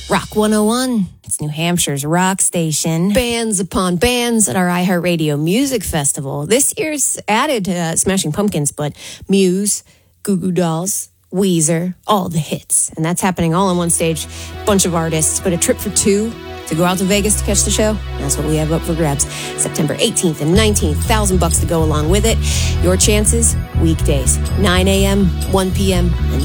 Rock 101. It's New Hampshire's rock station. Bands upon bands at our iHeartRadio Music Festival. This year's added Smashing Pumpkins, but Muse, Goo Goo Dolls, Weezer, all the hits. And that's happening all on one stage. Bunch of artists, but a trip for two to go out to Vegas to catch the show. That's what we have up for grabs. September 18th and 19th, $1,000 to go along with it. Your chances, weekdays, 9 a.m., 1 p.m., and